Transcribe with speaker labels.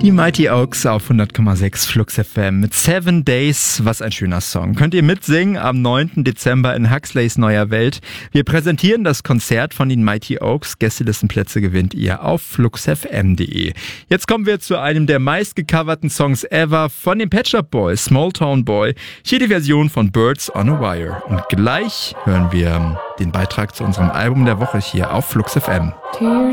Speaker 1: Die Mighty Oaks auf 100,6 Flux FM mit 7 Days. Was ein schöner Song. Könnt ihr mitsingen am 9. Dezember in Huxleys Neuer Welt. Wir präsentieren das Konzert von den Mighty Oaks. Gästelistenplätze gewinnt ihr auf fluxfm.de. Jetzt kommen wir zu einem der meistgecoverten Songs ever von den Pet Shop Boys, Small Town Boy. Hier die Version von Birds on a Wire. Und gleich hören wir den Beitrag zu unserem Album der Woche hier auf Flux FM.
Speaker 2: Tears